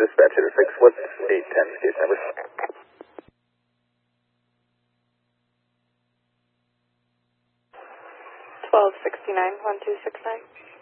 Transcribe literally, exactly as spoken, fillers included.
Dispatch eight oh six, what's eight ten case number? twelve sixty-nine, one two six nine.